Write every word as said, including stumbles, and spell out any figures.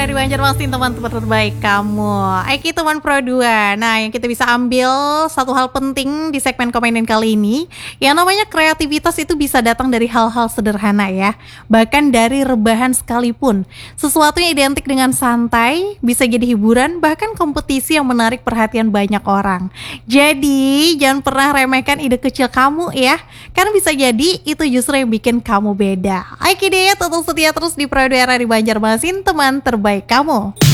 Era di Banjarmasin, teman-teman terbaik kamu. Aiki teman Pro dua. Nah, yang kita bisa ambil satu hal penting di segmen komenin kali ini, yang namanya kreativitas itu bisa datang dari hal-hal sederhana ya. Bahkan dari rebahan sekalipun. Sesuatu yang identik dengan santai, bisa jadi hiburan, bahkan kompetisi yang menarik perhatian banyak orang. Jadi, jangan pernah remehkan ide kecil kamu ya. Karena bisa jadi itu justru yang bikin kamu beda. Aiki deh, tetap setia terus di Pro dua Era di Banjarmasin, teman terbaik kamu.